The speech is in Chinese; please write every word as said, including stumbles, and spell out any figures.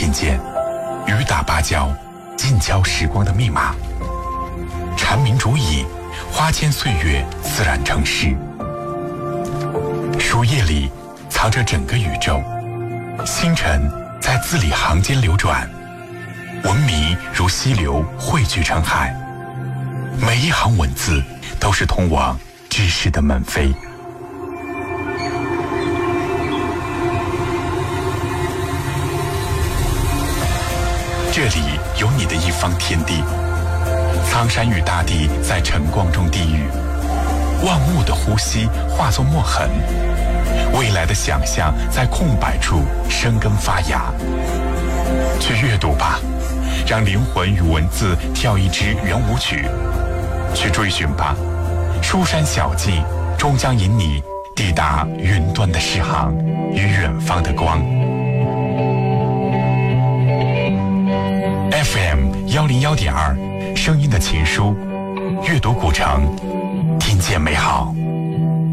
听见雨打芭蕉，静敲时光的密码。蝉鸣竹影，花间岁月自然成诗。书页里藏着整个宇宙，星辰在字里行间流转，文明如溪流汇聚成海。每一行文字都是通往知识的门扉。这里有你的一方天地，苍山与大地在晨光中低语，万物的呼吸化作墨痕，未来的想象在空白处生根发芽。去阅读吧，让灵魂与文字跳一支圆舞曲。去追寻吧，书山小径终将引你抵达云端的诗行与远方的光。F M 幺零幺点二，声音的情书，阅读古城，听见美好。